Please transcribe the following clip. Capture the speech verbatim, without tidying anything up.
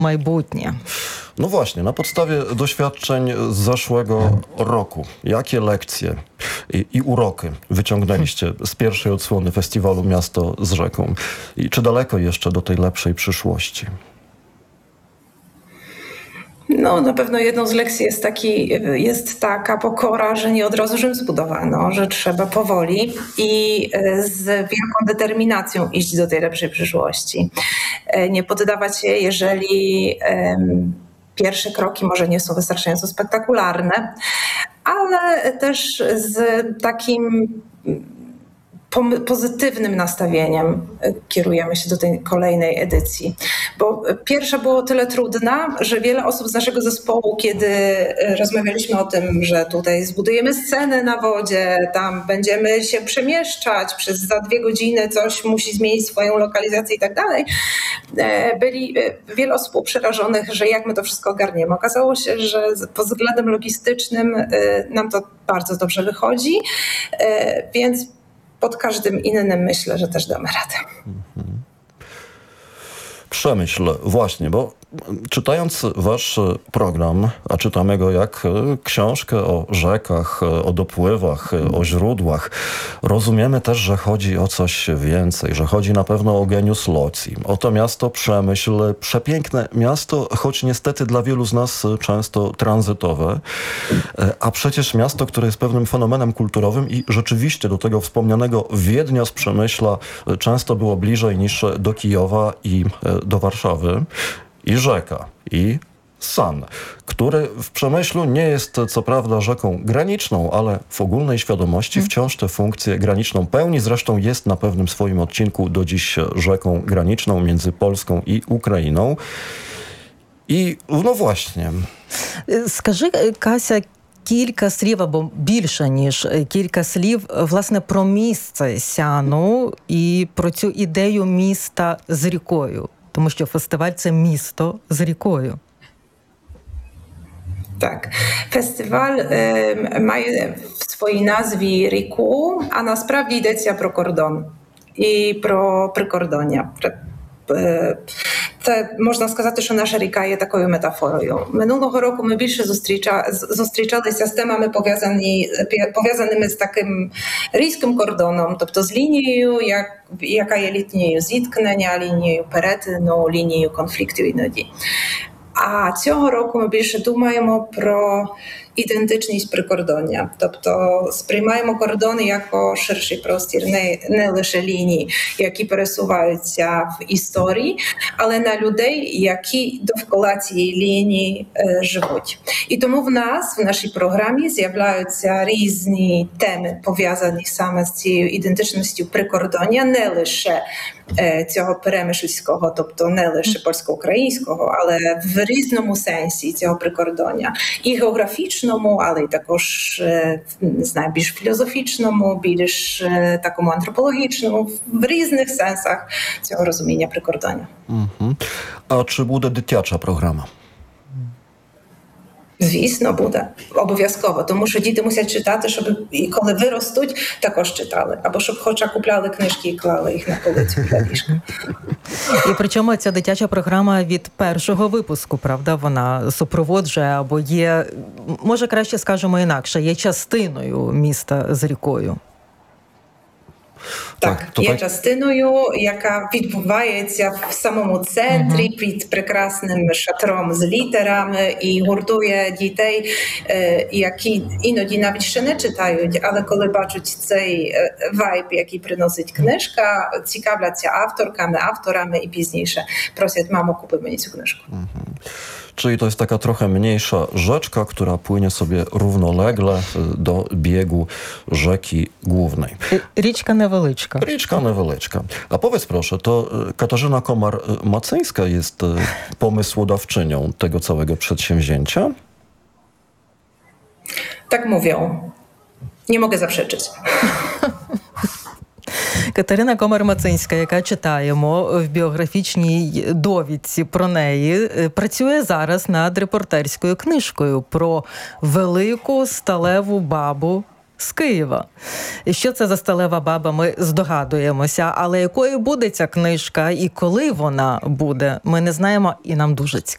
майбутнє. No właśnie, na podstawie doświadczeń z zeszłego roku, jakie lekcje i, i uroki wyciągnęliście z pierwszej odsłony festiwalu Miasto z rzeką? I czy daleko jeszcze do tej lepszej przyszłości? No, na pewno jedną z lekcji jest, taki, jest taka pokora, że nie od razu Rzym zbudowano, że trzeba powoli i z wielką determinacją iść do tej lepszej przyszłości. Nie poddawać się, jeżeli um, pierwsze kroki może nie są wystarczająco spektakularne, ale też z takim pozytywnym nastawieniem kierujemy się do tej kolejnej edycji. Bo pierwsza była o tyle trudna, że wiele osób z naszego zespołu, kiedy rozmawialiśmy o tym, że tutaj zbudujemy scenę na wodzie, tam będziemy się przemieszczać, przez za dwie godziny coś musi zmienić swoją lokalizację i tak dalej, byli wiele osób było przerażonych, że jak my to wszystko ogarniemy. Okazało się, że pod względem logistycznym nam to bardzo dobrze wychodzi, więc pod każdym innym myślę, że też damy radę. Przemyśl, właśnie, bo czytając wasz program, a czytamy go jak książkę o rzekach, o dopływach, o źródłach, rozumiemy też, że chodzi o coś więcej, że chodzi na pewno o genius loci. Oto miasto Przemyśl, przepiękne miasto, choć niestety dla wielu z nas często tranzytowe, a przecież miasto, które jest pewnym fenomenem kulturowym i rzeczywiście do tego wspomnianego Wiednia z Przemyśla często było bliżej niż do Kijowa i do Warszawy. I rzeka, i San, który w Przemyślu nie jest co prawda rzeką graniczną, ale w ogólnej świadomości wciąż tę funkcję graniczną pełni. Zresztą jest na pewnym swoim odcinku do dziś rzeką graniczną między Polską i Ukrainą. I no właśnie. Скажи, Кася, кілька слів або більше, ніж кілька слів, власне, про місце Сяну і про цю ідею міста з рікою. Тому що фестиваль – це місто з рікою. Tak. Festiwal y, ma w swojej nazwie Riku, a насправді йдеться про кордон і про прикордоння. Це, можна сказати, що наша ріка є такою метафорою. Минулого року ми більше зустріча, зустрічалися з темами, пов'язані, пов'язаними з таким різким кордоном, тобто з лінією, як, яка є лінією зіткнення, лінією перетину, лінією конфлікту іноді. А цього року ми більше думаємо про ідентичність прикордоння. Тобто сприймаємо кордони як ширший простір, не, не лише лінії, які пересуваються в історії, але на людей, які довкола цієї лінії е, живуть. І тому в нас, в нашій програмі, з'являються різні теми, пов'язані саме з цією ідентичністю прикордоння, не лише е, цього перемишльського, тобто не лише польсько-українського, але в різному сенсі цього прикордоння. І географічно, але й також, не знаю, більш філософічному, більш такому антропологічному, в різних сенсах цього розуміння прикордоння. Угу. А чи буде дитяча програма? Звісно, буде. Обов'язково. Тому що діти мусять читати, щоб і коли виростуть, також читали. Або щоб хоча купляли книжки і клали їх на полицю для ліжка. І причому ця дитяча програма від першого випуску, правда, вона супроводжує або є, може краще скажемо інакше, є частиною міста з рікою. Так, так, є так... частиною, яка відбувається в самому центрі uh-huh. під прекрасним шатром з літерами і гуртує дітей, які іноді навіть ще не читають, але коли бачать цей вайб, який приносить книжка, цікавляться авторками, авторами i пізніше просять: "Мамо, купи мені цю книжку". Uh-huh. Czyli to jest taka trochę mniejsza rzeczka, która płynie sobie równolegle do biegu rzeki głównej. Річка невеличка. Річка невеличka. A powiedz proszę, to Katarzyna Komar-Maceńska jest pomysłodawczynią tego całego przedsięwzięcia? Tak mówią. Nie mogę zaprzeczyć. Катерина Комар-Мацинська, яка читаємо в біографічній довідці про неї, працює зараз над репортерською книжкою про велику сталеву бабу з Києва. І що це за сталева баба, ми здогадуємося, але якою буде ця книжка і коли вона буде, ми не знаємо, і нам дуже цікаво.